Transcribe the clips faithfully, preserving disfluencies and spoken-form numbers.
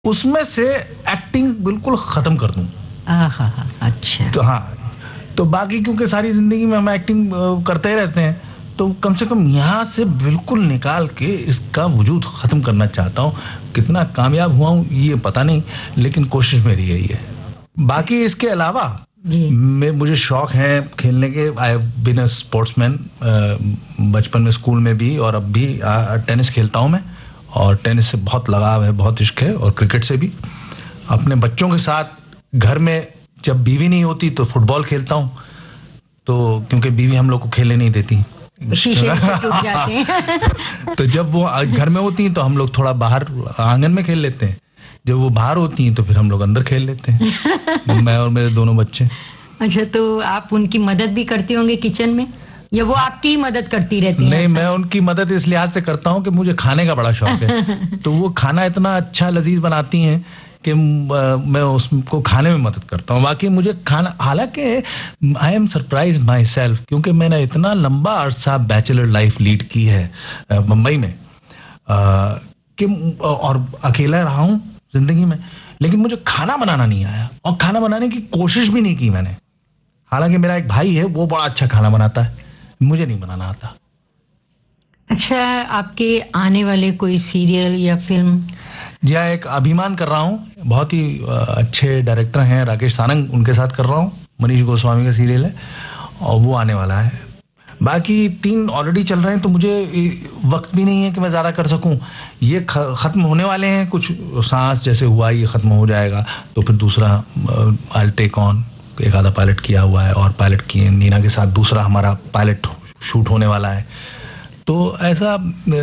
उसमें से एक्टिंग बिल्कुल खत्म कर दूं। अच्छा। तो हाँ, तो बाकी क्योंकि सारी जिंदगी में हम एक्टिंग करते ही रहते हैं, तो कम से कम यहाँ से बिल्कुल निकाल के इसका वजूद खत्म करना चाहता हूँ। कितना कामयाब हुआ हूँ ये पता नहीं, लेकिन कोशिश मेरी यही है। बाकी इसके अलावा मैं मुझे शौक है खेलने के। I have been a sportsman, बचपन में स्कूल में भी और अब भी टेनिस खेलता हूँ मैं, और टेनिस से बहुत लगाव है, बहुत इश्क है, और क्रिकेट से भी। अपने बच्चों के साथ घर में जब बीवी नहीं होती तो फुटबॉल खेलता हूँ, तो क्योंकि बीवी हम लोग को खेलने नहीं देती, शीशे टूट जाते हैं। तो जब वो घर में होती हैं तो हम लोग थोड़ा बाहर आंगन में खेल लेते हैं, जब वो बाहर होती हैं तो फिर हम लोग अंदर खेल लेते हैं, मैं और मेरे दोनों बच्चे। अच्छा, तो आप उनकी मदद भी करती होंगे किचन में, या वो आपकी ही मदद करती रहती है? नहीं, मैं उनकी मदद इस लिहाज से करता हूँ कि मुझे खाने का बड़ा शौक है, तो वो खाना इतना अच्छा लजीज बनाती हैं कि मैं उसको खाने में मदद करता हूँ। बाकी मुझे खाना, हालांकि I am surprise my self, क्योंकि मैंने इतना लंबा अरसा बैचलर लाइफ लीड की है मुंबई में, आ, कि और अकेला रहा हूँ जिंदगी में, लेकिन मुझे खाना बनाना नहीं आया, और खाना बनाने की कोशिश भी नहीं की मैंने। हालांकि मेरा एक भाई है, वो बड़ा अच्छा खाना बनाता है, मुझे नहीं बनाना आता। अच्छा, आपके आने वाले कोई सीरियल या फिल्म? जी हाँ, एक अभिमान कर रहा हूँ, बहुत ही अच्छे डायरेक्टर हैं राकेश सारंग, उनके साथ कर रहा हूँ। मनीष गोस्वामी का सीरियल है और वो आने वाला है। बाकी तीन ऑलरेडी चल रहे हैं, तो मुझे वक्त भी नहीं है कि मैं ज़्यादा कर सकूं। ये ख़त्म होने वाले हैं, कुछ सांस जैसे हुआ ये ख़त्म हो जाएगा, तो फिर दूसरा आई विल टेक ऑन। एक आधा पायलट किया हुआ है, और पायलट किए नीना के साथ, दूसरा हमारा पायलट शूट होने वाला है। तो ऐसा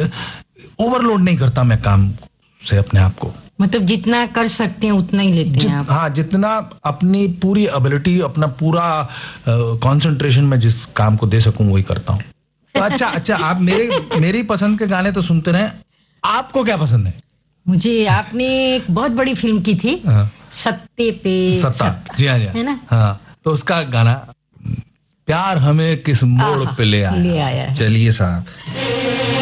ओवरलोड नहीं करता मैं काम से अपने आप को, मतलब जितना कर सकते हैं उतना ही लेते हैं आप? हाँ, जितना अपनी पूरी एबिलिटी, अपना पूरा कंसंट्रेशन uh, में जिस काम को दे सकूं वही करता हूं। तो अच्छा अच्छा आप मेरे मेरी पसंद के गाने तो सुनते रहें, आपको क्या पसंद है? मुझे, आपने एक बहुत बड़ी फिल्म की थी, हाँ। सत्ते पे सत्ता, जी हाँ, जी है ना? हाँ, तो उसका गाना प्यार हमें किस मोड़ पे ले आया, ले आया। चलिए साहब।